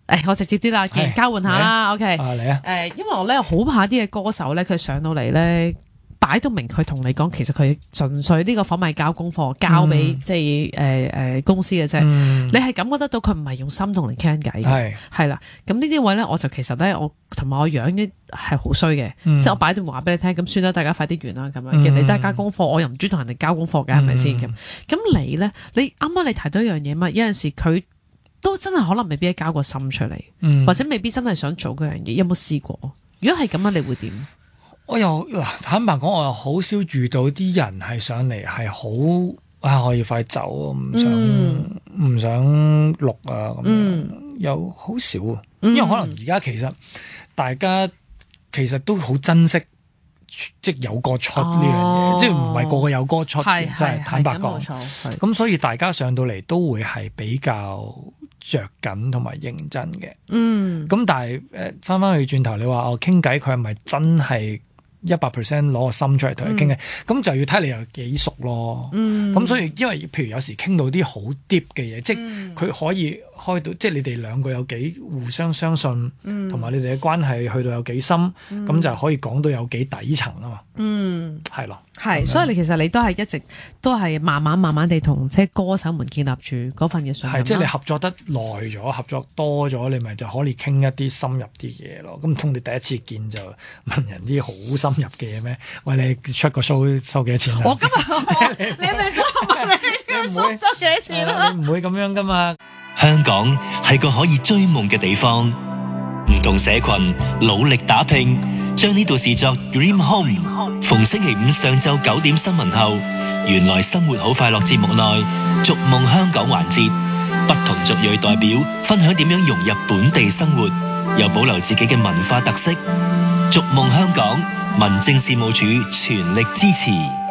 我直接啲啦，交換下啦 ，OK。 嚟啊！ 因為我咧好怕啲嘅歌手咧，佢上到嚟咧。擺到明佢同你講，其實佢純粹呢個訪問交功課，交俾即係公司嘅啫。你係感覺得到佢唔係用心同你傾偈嘅，係啦。咁呢啲位咧，我就其實咧，我同埋我樣咧係好衰嘅，即係我擺段話俾你聽，咁算啦，大家快啲完啦咁樣。其實你都係交功課，我又唔中意同人哋交功課嘅，係咪先咁？咁你咧，你啱啱你提到一樣嘢嘛，有陣時佢都真係可能未必交個心出嚟，或者未必真係想做嗰樣嘢。有冇試過？如果係咁樣，你會點？ 我又坦白講，我又好少遇到啲人係上嚟係好我要快走啊，唔想錄啊咁樣，又好少啊。因為可能而家其實大家其實都好珍惜，即係有歌出呢樣嘢，即係唔係個個有歌出，真係坦白講。咁所以大家上到嚟都會係比較着緊同埋認真嘅。咁但係翻返去轉頭，你話我傾偈，佢係咪真係100% 攞個心出嚟同佢傾嘅？咁就要睇你有幾熟咯。咁所以因為譬如有時傾到啲好 deep 嘅嘢，即係佢可以開到，即係你哋兩個有幾互相相信，同埋你哋嘅關係去到有幾深，咁就可以講到有幾底層啊嘛。係咯， 係，所以你其實你都係一直都係慢慢地同即係歌手們建立住嗰份嘅信任。 係，即係你合作得耐咗，合作多咗，你咪就可以傾一啲深入啲嘢咯。咁同你第一次見就問人啲好深入嘅嘢咩？喂，你出個 show 收幾多錢啊？我今日你咪想問你收幾多錢啊？你唔會咁樣噶嘛？ 香港係個可以追夢嘅地方，唔同社群努力打拼，將呢度視作 Dream Home。逢星期五上晝9點新聞後，原來生活好快樂節目內逐夢香港環節，不同族裔代表分享點樣融入本地生活，又保留自己嘅文化特色。逐夢香港，民政事務處全力支持。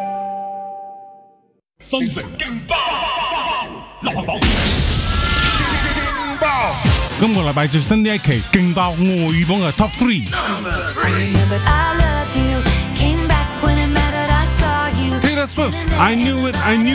新城勁爆流行榜， 今個禮拜最新呢一期勁爆外語榜嘅 Top 3。Taylor Swift, I Knew It, I Knew